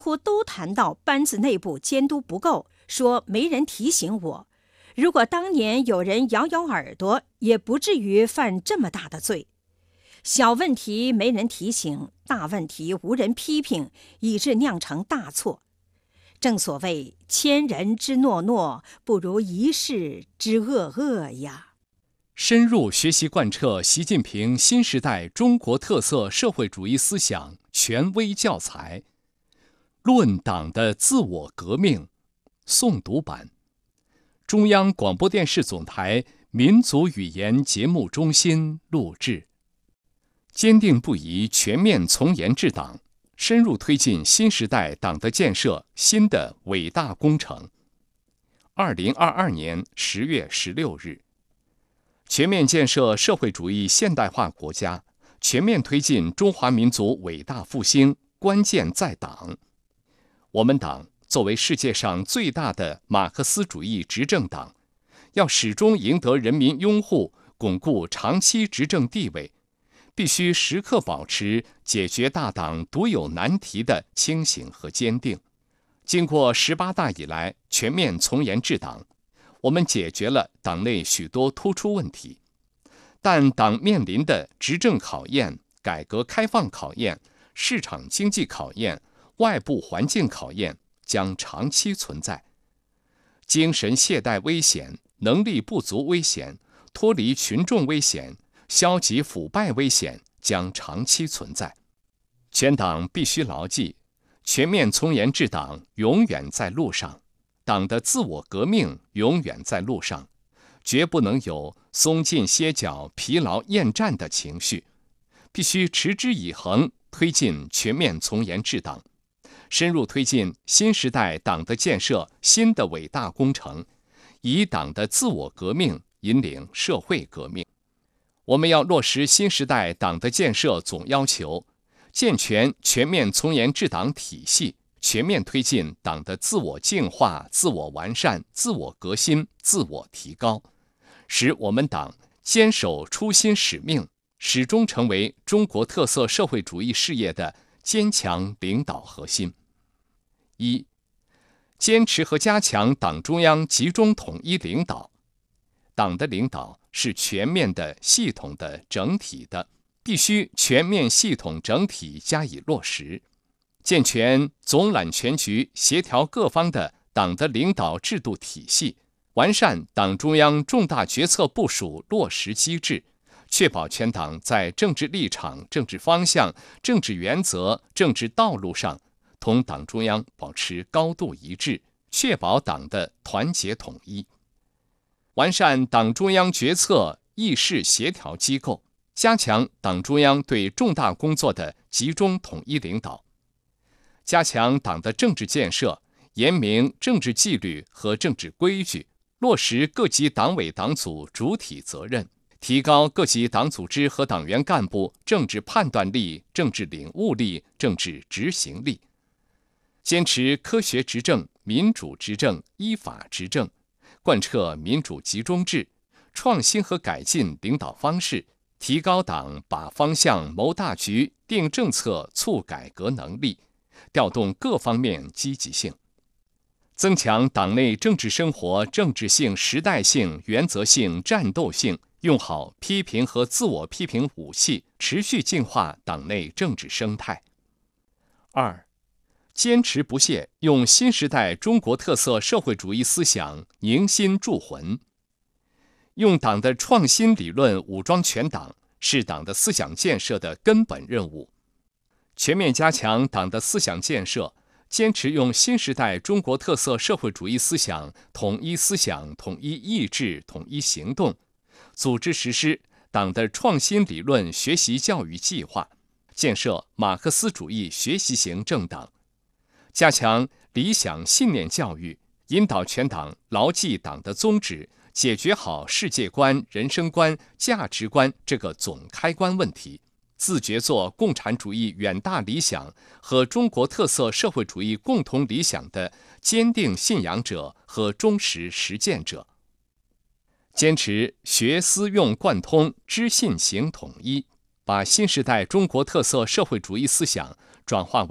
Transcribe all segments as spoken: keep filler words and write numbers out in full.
乎都谈到班子内部监督不够，说没人提醒我。如果当年有人咬咬耳朵，也不至于犯这么大的罪。小问题没人提醒，大问题无人批评，以致酿成大错。正所谓千人之诺诺，不如一世之恶恶呀。 深入学习贯彻习近平新时代中国特色社会主义思想权威教材，论党的自我革命诵读版，中央广播电视总台民族语言节目中心录制。坚定不移全面从严治党，深入推进新时代党的建设新的伟大工程。二零二二年十月十六日，全面建设社会主义现代化国家，全面推进中华民族伟大复兴，关键在党。我们党作为世界上最大的马克思主义执政党，要始终赢得人民拥护，巩固长期执政地位，必须时刻保持解决大党独有难题的清醒和坚定。经过十八大以来全面从严治党，我们解决了党内许多突出问题，但党面临的执政考验、改革开放考验、市场经济考验、外部环境考验将长期存在。精神懈怠危险、能力不足危险、脱离群众危险、消极腐败危险将长期存在。全党必须牢记，全面从严治党永远在路上，党的自我革命永远在路上，绝不能有松劲歇脚、疲劳厌战的情绪，必须持之以恒推进全面从严治党，深入推进新时代党的建设新的伟大工程，以党的自我革命引领社会革命。我们要落实新时代党的建设总要求，健全全面从严治党体系，全面推进党的自我净化、自我完善、自我革新、自我提高，使我们党坚守初心使命，始终成为中国特色社会主义事业的坚强领导核心。一、坚持和加强党中央集中统一领导。党的领导是全面的、系统的、整体的，必须全面、系统、整体加以落实，健全总揽全局、协调各方的党的领导制度体系，完善党中央重大决策部署落实机制，确保全党在政治立场、政治方向、政治原则、政治道路上同党中央保持高度一致，确保党的团结统一。完善党中央决策议事协调机构，加强党中央对重大工作的集中统一领导，加强党的政治建设，严明政治纪律和政治规矩，落实各级党委党组主体责任，提高各级党组织和党员干部政治判断力、政治领悟力、政治执行力，坚持科学执政、民主执政、依法执政，贯彻民主集中制，创新和改进领导方式，提高党把方向、谋大局、定政策、促改革能力，调动各方面积极性，增强党内政治生活政治性、时代性、原则性、战斗性，用好批评和自我批评武器，持续净化党内政治生态。二、坚持不懈用新时代中国特色社会主义思想凝心铸魂。用党的创新理论武装全党，是党的思想建设的根本任务。全面加强党的思想建设，坚持用新时代中国特色社会主义思想统一思想、统一意志、统一行动，组织实施党的创新理论学习教育计划，建设马克思主义学习型政党，加强理想信念教育，引导全党牢记党的宗旨，解决好世界观、人生观、价值观这个总开关问题，自觉做共产主义远大理想和中国特色社会主义共同理想的坚定信仰者和忠实实践者。坚持学思用贯通、知信行统一，把新时代中国特色社会主义思想转化为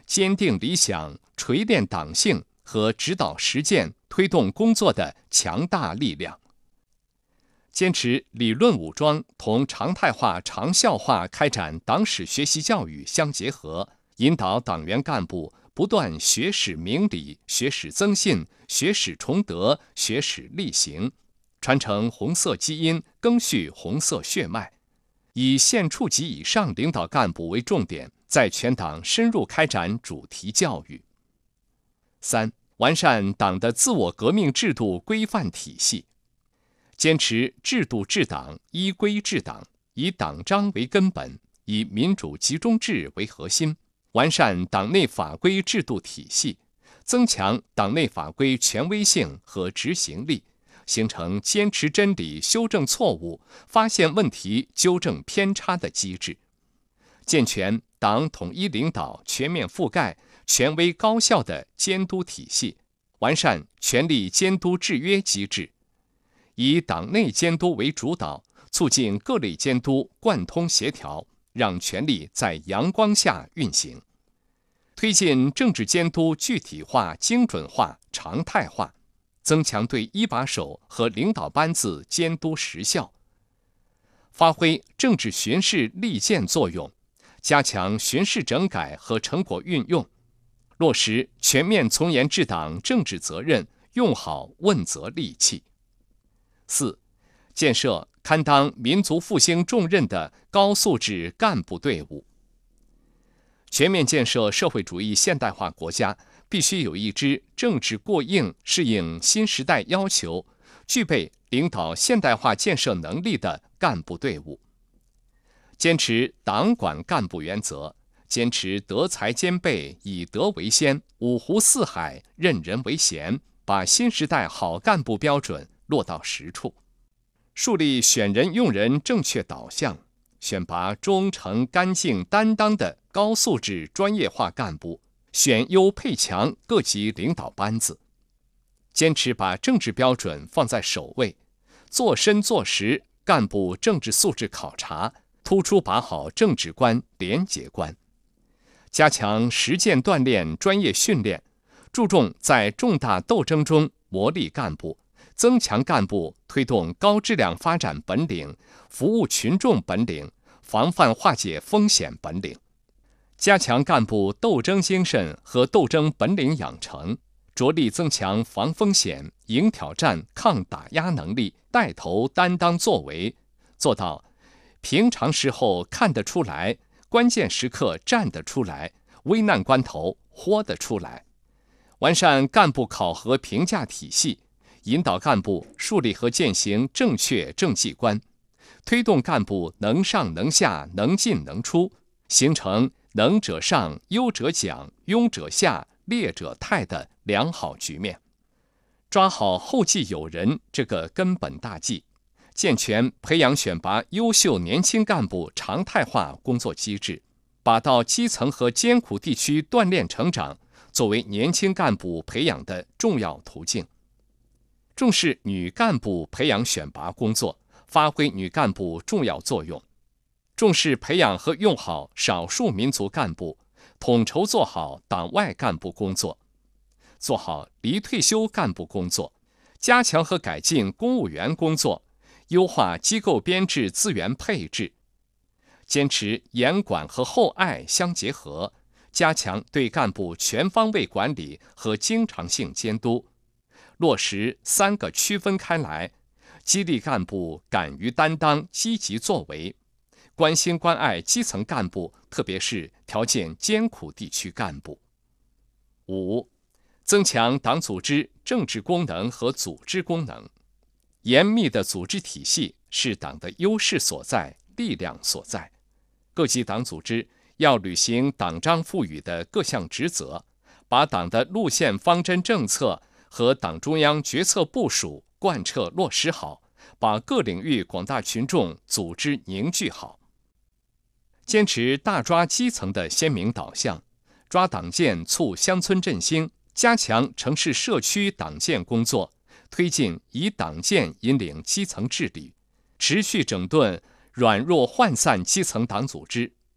坚定理想、锤炼党性和指导实践、推动工作的强大力量。坚持理论武装同常态化、长效化开展党史学习教育相结合，引导党员干部不断学史明理、学史增信、学史崇德、学史力行，传承红色基因，赓续红色血脉。以县处级以上领导干部为重点，在全党深入开展主题教育。三、完善党的自我革命制度规范体系，坚持制度治党、依规治党，以党章为根本，以民主集中制为核心，完善党内法规制度体系，增强党内法规权威性和执行力，形成坚持真理、修正错误、发现问题、纠正偏差的机制，健全党统一领导、全面覆盖、权威高效的监督体系，完善权力监督制约机制，以党内监督为主导，促进各类监督贯通协调，让权力在阳光下运行，推进政治监督具体化、精准化、常态化，增强对一把手和领导班子监督实效，发挥政治巡视利剑作用，加强巡视整改和成果运用，落实全面从严治党政治责任，用好问责利器。四、建设堪当民族复兴重任的高素质干部队伍。全面建设社会主义现代化国家，必须有一支政治过硬、适应新时代要求、具备领导现代化建设能力的干部队伍。坚持党管干部原则，坚持德才兼备、以德为先、五湖四海、任人唯贤，把新时代好干部标准落到实处，树立选人用人正确导向，选拔忠诚、干净、担当的高素质专业化干部，选优配强各级领导班子，坚持把政治标准放在首位，做深做实干部政治素质考察，突出把好政治观、廉洁观，加强实践锻炼、专业训练，注重在重大斗争中磨砺干部，增强干部推动高质量发展本领、服务群众本领、防范化解风险本领，加强干部斗争精神和斗争本领养成，着力增强防风险、迎挑战、抗打压能力，带头担当作为，做到平常时候看得出来，关键时刻站得出来，危难关头豁得出来。完善干部考核评价体系，引导干部树立和践行正确政绩观，推动干部能上能下、能进能出，形成能者上、优者奖、庸者下、劣者汰的良好局面。抓好后继有人这个根本大计，健全培养选拔优秀年轻干部常态化工作机制，把到基层和艰苦地区锻炼成长作为年轻干部培养的重要途径。重视女干部培养选拔工作，发挥女干部重要作用。重视培养和用好少数民族干部，统筹做好党外干部工作，做好离退休干部工作，加强和改进公务员工作，优化机构编制资源配置，坚持严管和厚爱相结合，加强对干部全方位管理和经常性监督，落实三个区分开来，激励干部敢于担当、积极作为，关心关爱基层干部，特别是条件艰苦地区干部。五、增强党组织政治功能和组织功能。严密的组织体系是党的优势所在、力量所在。各级党组织要履行党章赋予的各项职责，把党的路线方针政策和党中央决策部署贯彻落实好，把各领域广大群众组织凝聚好。坚持大抓基层的鲜明导向，抓党建促乡村振兴，加强城市社区党建工作，推进以党建引领基层治理，持续整顿软弱涣散基层党组织，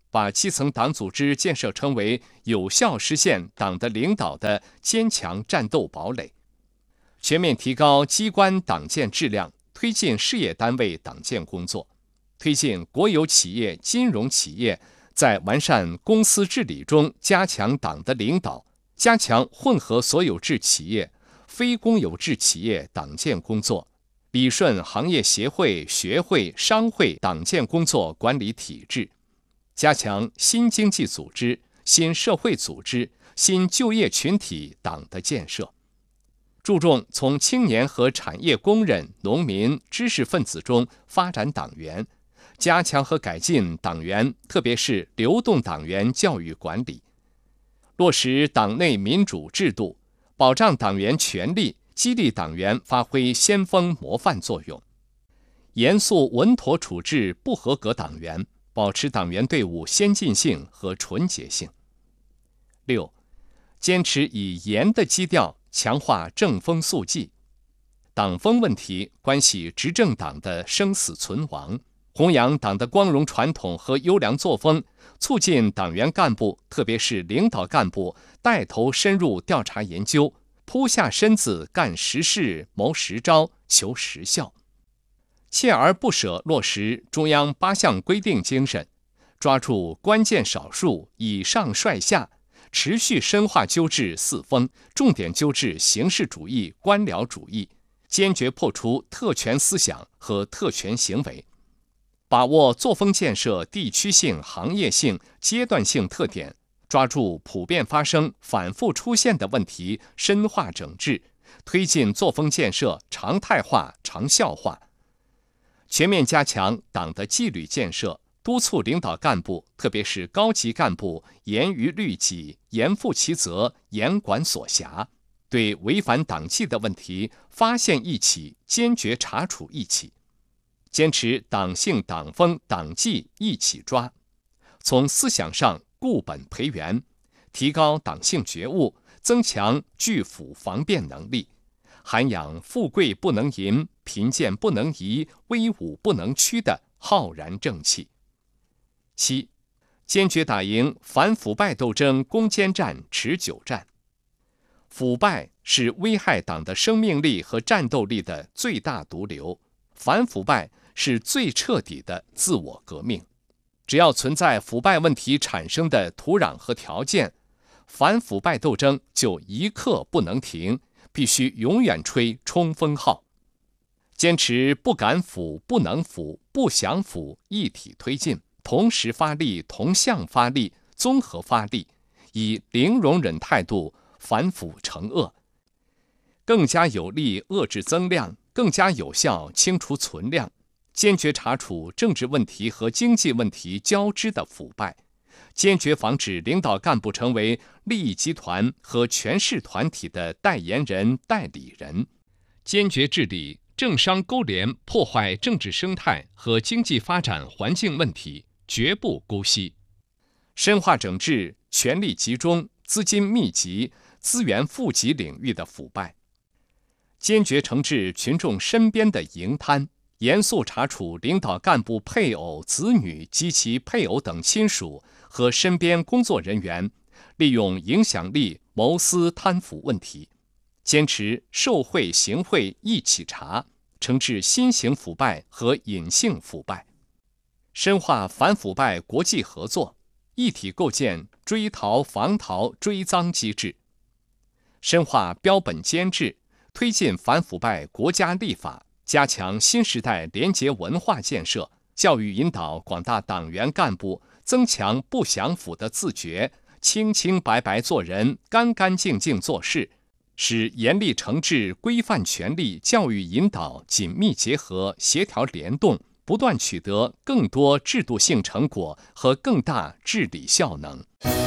把基层党组织建设成为有效实现党的领导的坚强战斗堡垒。全面提高机关党建质量，推进事业单位党建工作，推进国有企业、金融企业在完善公司治理中加强党的领导，加强混合所有制企业、非公有制企业党建工作，理顺行业协会、学会、商会党建工作管理体制，加强新经济组织、新社会组织、新就业群体党的建设。注重从青年和产业工人、农民、知识分子中发展党员，加强和改进党员，特别是流动党员教育管理，落实党内民主制度，保障党员权利，激励党员发挥先锋模范作用，严肃稳妥处置不合格党员，保持党员队伍先进性和纯洁性。六，坚持以严的基调强化正风肃纪。党风问题关系执政党的生死存亡，弘扬党的光荣传统和优良作风，促进党员干部，特别是领导干部带头深入调查研究，扑下身子干实事、谋实招、求实效，锲而不舍落实中央八项规定精神，抓住关键少数，以上率下，持续深化纠治四风，重点纠治形式主义、官僚主义，坚决破除特权思想和特权行为，把握作风建设地区性、行业性、阶段性特点，抓住普遍发生、反复出现的问题，深化整治，推进作风建设常态化、长效化，全面加强党的纪律建设，督促领导干部，特别是高级干部，严于律己，严负其责，严管所辖，对违反党纪的问题发现一起，坚决查处一起，坚持党性党风党纪一起抓，从思想上固本培元，提高党性觉悟，增强拒腐防变能力，涵养富贵不能淫、贫贱不能移、威武不能屈的浩然正气。七，坚决打赢反腐败斗争攻坚战、持久战。腐败是危害党的生命力和战斗力的最大毒瘤，反腐败是最彻底的自我革命。只要存在腐败问题产生的土壤和条件，反腐败斗争就一刻不能停，必须永远吹冲锋号。坚持不敢腐、不能腐、不想腐一体推进，同时发力、同向发力、综合发力，以零容忍态度反腐惩恶，更加有力遏制增量，更加有效清除存量，坚决查处政治问题和经济问题交织的腐败，坚决防止领导干部成为利益集团和权势团体的代言人、代理人，坚决治理政商勾连破坏政治生态和经济发展环境问题，绝不姑息。深化整治权力集中、资金密集、资源富集领域的腐败，坚决惩治群众身边的营贪，严肃查处领导干部配偶、子女及其配偶等亲属和身边工作人员利用影响力谋私贪腐问题，坚持受贿行贿一起查，惩治新型腐败和隐性腐败，深化反腐败国际合作，一体构建追逃防逃追赃机制，深化标本监制，推进反腐败国家立法，加强新时代廉洁文化建设，教育引导广大党员干部增强不享腐的自觉，清清白白做人，干干净净做事，使严厉惩治规范权力教育引导紧密结合、协调联动，不断取得更多制度性成果和更大治理效能。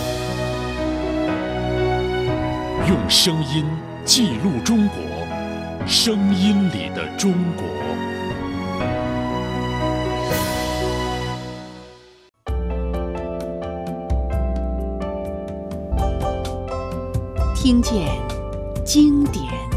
用声音记录中国，声音里的中国。 听见经典